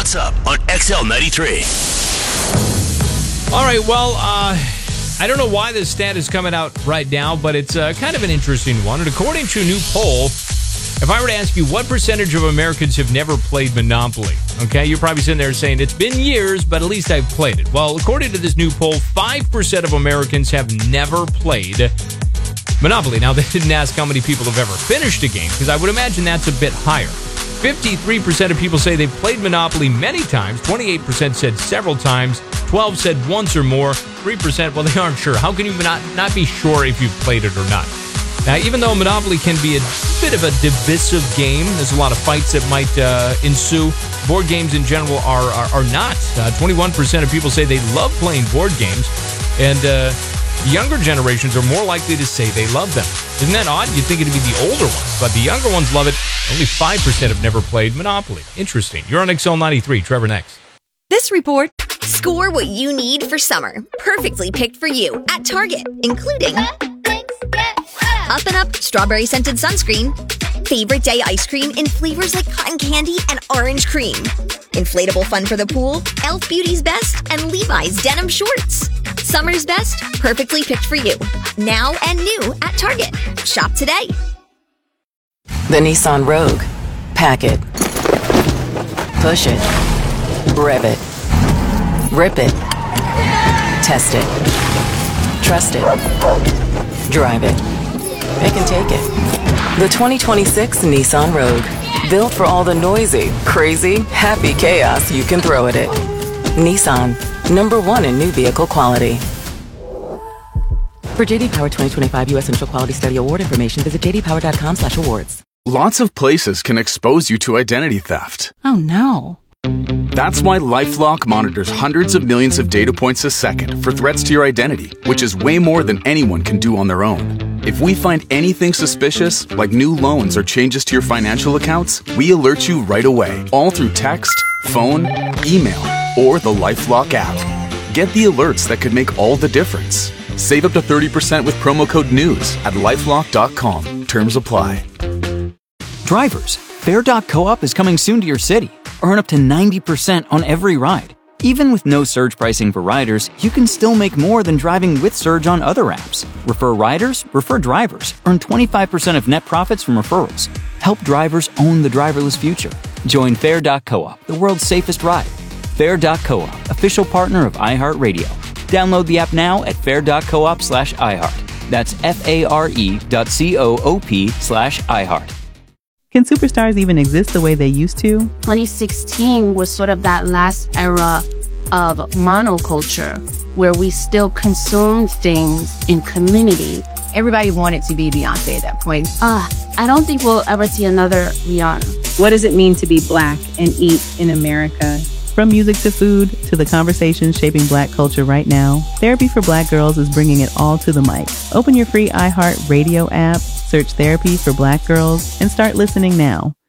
What's Up on XL93. All right, well, I don't know why this stat is coming out right now, but it's kind of an interesting one. And according to a new poll, if I were to ask you what percentage of Americans have never played Monopoly, okay, you're probably sitting there saying, it's been years, but at least I've played it. Well, according to this new poll, 5% of Americans have never played Monopoly. Now, they didn't ask how many people have ever finished a game, because I would imagine that's a bit higher. 53% of people say they've played Monopoly many times. 28% said several times. 12% said once or more. 3%, well, they aren't sure. How can you not be sure if you've played it or not? Now, even though Monopoly can be a bit of a divisive game, there's a lot of fights that might ensue. Board games in general are not. 21% of people say they love playing board games. And younger generations are more likely to say they love them. Isn't that odd? You'd think it'd be the older ones, but the younger ones love it. Only 5% have never played Monopoly. Interesting. You're on XL93. Trevor next. This report, score what you need for summer. Perfectly picked for you at Target, including Up and Up strawberry scented sunscreen, favorite day ice cream in flavors like cotton candy and orange cream, inflatable fun for the pool, Elf Beauty's Best, and Levi's denim shorts. Summer's best, perfectly picked for you. Now and new at Target. Shop today. The Nissan Rogue. Pack it. Push it. Rev it. Rip it. Test it. Trust it. Drive it. Pick and take it. The 2026 Nissan Rogue. Built for all the noisy, crazy, happy chaos you can throw at it. Nissan. #1 in new vehicle quality. For JD Power 2025 U.S. Initial Quality Study Award information, visit jdpower.com/awards. Lots of places can expose you to identity theft. Oh no. That's why LifeLock monitors hundreds of millions of data points a second for threats to your identity, which is way more than anyone can do on their own. If we find anything suspicious, like new loans or changes to your financial accounts, we alert you right away, all through text, phone, email, or the LifeLock app. Get the alerts that could make all the difference. Save up to 30% with promo code NEWS at lifelock.com. Terms apply. Drivers, Fair.coop is coming soon to your city. Earn up to 90% on every ride. Even with no surge pricing for riders, you can still make more than driving with Surge on other apps. Refer riders, refer drivers. Earn 25% of net profits from referrals. Help drivers own the driverless future. Join Fair.coop, the world's safest ride. Fair.coop, official partner of iHeartRadio. Download the app now at fair.coop/iHeart. That's FARE.coop/iHeart. Can superstars even exist the way they used to? 2016 was sort of that last era of monoculture where we still consumed things in community. Everybody wanted to be Beyonce at that point. I don't think we'll ever see another Rihanna. What does it mean to be Black and eat in America? From music to food to the conversations shaping Black culture right now, Therapy for Black Girls is bringing it all to the mic. Open your free iHeart Radio app, search Therapy for Black Girls, and start listening now.